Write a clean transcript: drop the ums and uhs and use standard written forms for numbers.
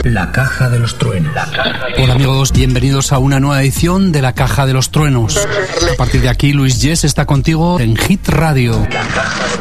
La Caja de los Truenos. Hola amigos, bienvenidos a una nueva edición de La Caja de los Truenos. A partir de aquí, Luis Yes está contigo en Hit Radio.